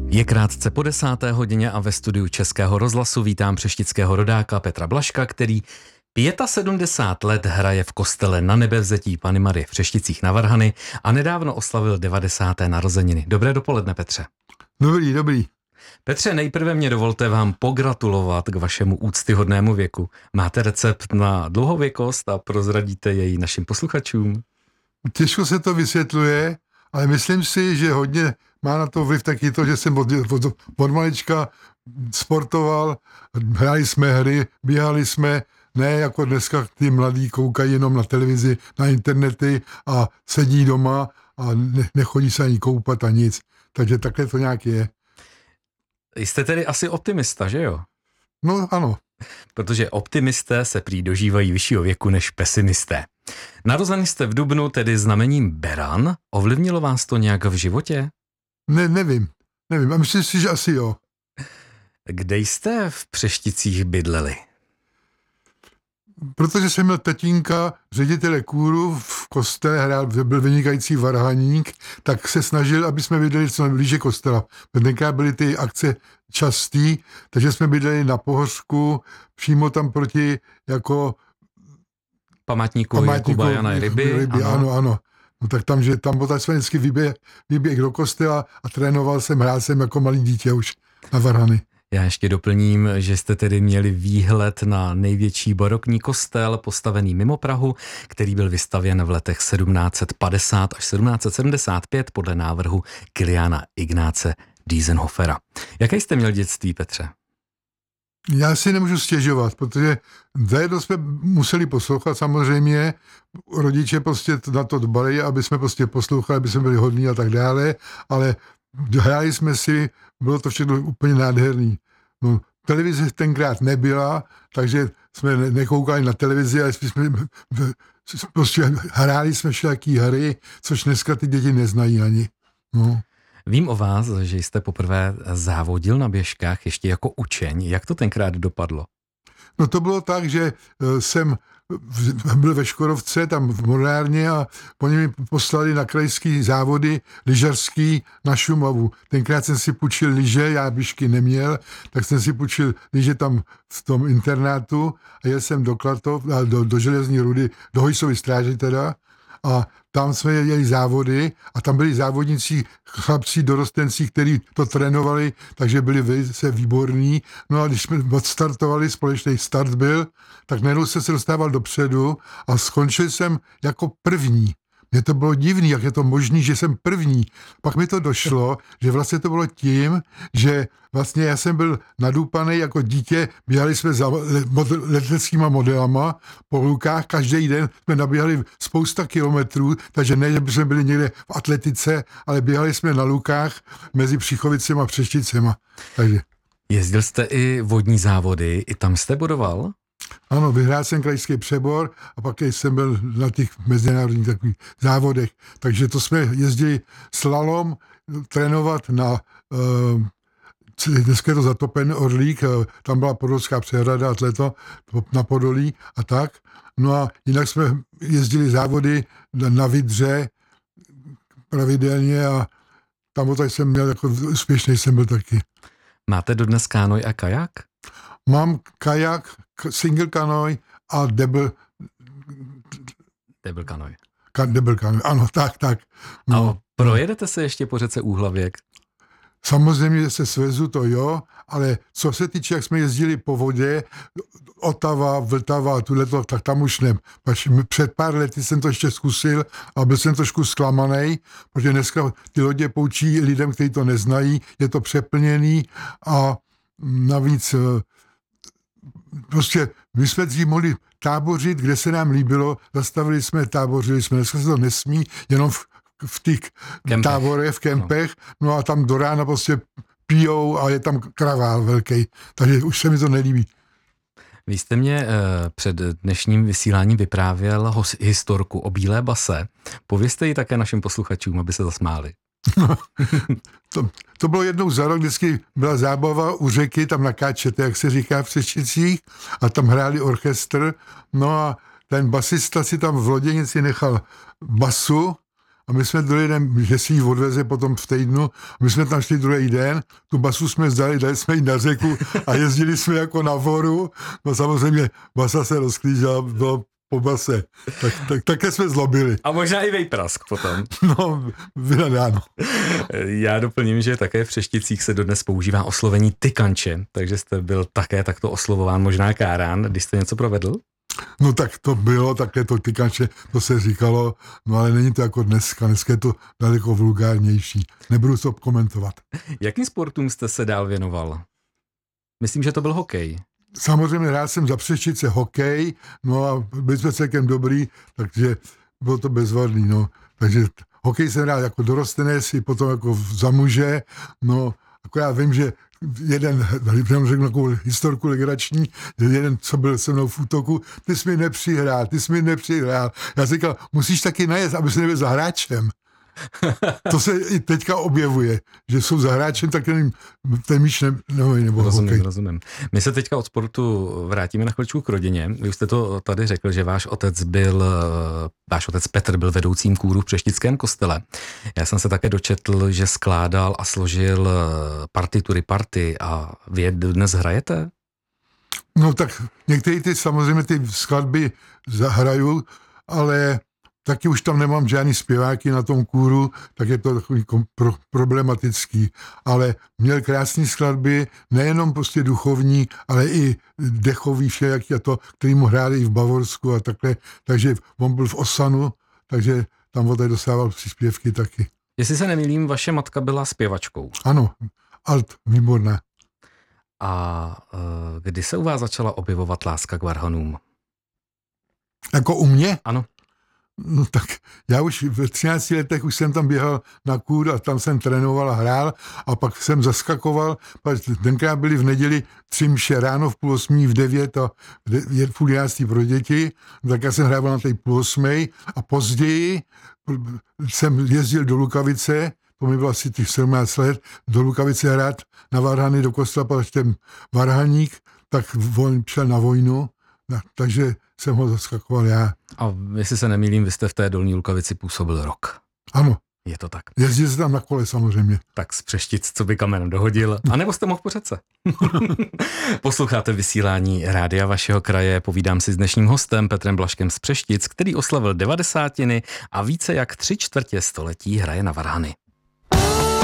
Je krátce po 10. hodině a ve studiu Českého rozhlasu vítám přeštického rodáka Petra Blažka, který 75 let hraje v kostele Na Nebevzetí Panny Marie v Přešticích na Varhany a nedávno oslavil 90. narozeniny. Dobré dopoledne, Petře. Dobrý. Petře, nejprve mě dovolte vám pogratulovat k vašemu úctyhodnému věku. Máte recept na dlouhověkost a prozradíte jej našim posluchačům? Těžko se to vysvětluje, ale myslím si, že hodně má na to vliv taky to, že jsem od malička sportoval, hráli jsme hry, běhali jsme, ne jako dneska ty mladí koukají jenom na televizi, na internety a sedí doma a nechodí se ani koupat a nic. Takže takhle to nějak je. Jste tedy asi optimista, že jo? No ano. Protože optimisté se prý dožívají vyššího věku než pesimisté. Narozený jste v dubnu, tedy znamením Beran. Ovlivnilo vás to nějak v životě? Nevím. A myslím si, že asi jo. Kde jste v Přešticích bydleli? Protože jsem měl tatínka, ředitele kůru v kostele, byl vynikající varhaník, tak se snažil, aby jsme bydleli co blíže kostela. Tenkrát byly ty akce častý, takže jsme bydleli na Pohořku, přímo tam proti jako památníku Jakuba Jana Ryby. Ano. No tak tam jsme vždycky vyběh do kostela a trénoval jsem, hrál jsem jako malý dítě už na varhany. Já ještě doplním, že jste tedy měli výhled na největší barokní kostel postavený mimo Prahu, který byl vystavěn v letech 1750 až 1775 podle návrhu Kiliána Ignáce Diesenhofera. Jaké jste měl dětství, Petře? Já si nemůžu stěžovat, protože zajedno jsme museli poslouchat samozřejmě, rodiče prostě na to dbali, aby jsme prostě poslouchali, aby jsme byli hodní a tak dále, ale hráli jsme si, bylo to všechno úplně nádherný. No, televize tenkrát nebyla, takže jsme nekoukali na televizi, ale jsme prostě hráli jsme všelaký hry, což dneska ty děti neznají ani. No. Vím o vás, že jste poprvé závodil na běžkách ještě jako učeň. Jak to tenkrát dopadlo? No to bylo tak, že jsem byl ve Škodovce, tam v Morárně a po něm poslali na krajský závody lyžařský na Šumavu. Tenkrát jsem si půjčil lyže, já běžky neměl, tak jsem si půjčil lyže tam v tom internátu a jel jsem do Klatov, do Železní Rudy, do Hojsovy stráže teda a tam jsme jeli závody a tam byli závodníci, chlapci, dorostenci, kteří to trénovali, takže byli velice výborní. No a když jsme odstartovali, společný start byl, tak najednou jsem se dostával dopředu a skončil jsem jako první. Mně to bylo divný, jak je to možný, že jsem první. Pak mi to došlo, že vlastně to bylo tím, že vlastně já jsem byl nadúpaný jako dítě, běhali jsme za leteckýma modelama po lukách, každý den jsme naběhali spousta kilometrů, takže ne, že jsme byli někde v atletice, ale běhali jsme na lukách mezi Příchovicema a Přešticema. Takže. Jezdil jste i vodní závody, i tam jste bodoval? Ano, vyhrál jsem krajský přebor a pak jsem byl na těch mezinárodních takových závodech. Takže to jsme jezdili slalom trénovat na, dneska je to Zatopený Orlík, tam byla Podolská přehrada a na Podolí a tak. No a jinak jsme jezdili závody na Vydře pravidelně a tam tady jsem měl, jako úspěšný jsem byl taky. Máte dodnes kánoj a kajak? Mám kajak, single kanoj a double kanoj. Double kanoj, ano, tak. No. A projedete se ještě po řece Úhlavěk? Samozřejmě se svezu, to jo, ale co se týče, jak jsme jezdili po vodě, Otava, Vltava, tak tam už ne. Před pár lety jsem to ještě zkusil a byl jsem trošku zklamaný, protože dneska ty lodě poučí lidem, kteří to neznají, je to přeplněný a navíc prostě my jsme dřív mohli tábořit, kde se nám líbilo, zastavili jsme, tábořili jsme, dneska se to nesmí, jenom v těch táborech, v kempech, no a tam do rána prostě pijou a je tam kravál velký, takže už se mi to nelíbí. Vy jste mě před dnešním vysíláním vyprávěl historku o bílé base. Povězte ji také našim posluchačům, aby se zasmáli. To bylo jednou za rok, vždycky byla zábava u řeky, tam na Káčete, jak se říká v Přešticích, a tam hráli orchestr, no a ten basista si tam v loděnici nechal basu a my jsme druhý den, že si ji odveze potom v týdnu, my jsme tam šli druhý den, tu basu jsme zdali, dali jsme ji na řeku a jezdili jsme jako na voru, no samozřejmě basa se rozklížela, bylo po base, také jsme zlobili. A možná i vejprask potom. No, vynadáno. Já doplním, že také v Přešticích se dodnes používá oslovení tykanče, takže jste byl také takto oslovován, možná kárán, když jste něco provedl? No tak to bylo, také to tykanče, to se říkalo, no ale není to jako dneska je to daleko vulgárnější. Nebudu to komentovat. Jakým sportům jste se dál věnoval? Myslím, že to byl hokej. Samozřejmě hrál jsem za Přeštice hokej, no a byli jsme celkem dobrý, takže bylo to bezvadný, no. Takže hokej jsem hrál jako dorostenec i potom jako za muže, no akorát vím, že jeden, řeknu takovou historku legrační, jeden, co byl se mnou v útoku, ty jsi mi nepřihrál. Já si říkal, musíš taky najet, aby se nebyl za hráčem. To se i teďka objevuje, že jsou za hráčem, tak ten míč nebo hokej. Rozumím. My se teďka od sportu vrátíme na chvíličku k rodině. Vy jste to tady řekl, že váš otec Petr byl vedoucím kůru v Přeštickém kostele. Já jsem se také dočetl, že skládal a složil partitury a vy je dnes hrajete? No tak některé samozřejmě ty skladby zahraju, ale taky už tam nemám žádný zpěváky na tom kůru, tak je to takový problematický. Ale měl krásné skladby, nejenom prostě duchovní, ale i dechový všelijaký a to, který mu hráli i v Bavorsku a takhle. Takže on byl v Osanu, takže tam odtud dostával příspěvky taky. Jestli se nemýlím, vaše matka byla zpěvačkou. Ano, alt, výborná. A kdy se u vás začala objevovat láska k varhanům? Jako u mě? Ano. No tak já už ve 13 letech už jsem tam běhal na kůr a tam jsem trénoval a hrál a pak jsem zaskakoval, tenkrát byly v neděli 3 mše ráno v 7:30, v 9 a v 10:30 pro děti, tak já jsem hrával na té 7:30 a později jsem jezdil do Lukavice, to mi bylo asi těch 17 let, do Lukavice hrát na varhany do kostela, protože ten varhaník, tak on šel na vojnu, takže jsem ho zaskakoval já. A jestli se nemýlím, vy jste v té Dolní Lukavici působil rok. Ano. Je to tak. Jezdil se tam na kole samozřejmě. Tak z Přeštic, co by kamenem dohodil. A nebo jste mohl po řece. Posloucháte vysílání rádia vašeho kraje. Povídám si s dnešním hostem Petrem Blažkem z Přeštic, který oslavil 90 a více jak 3/4 století hraje na varhany.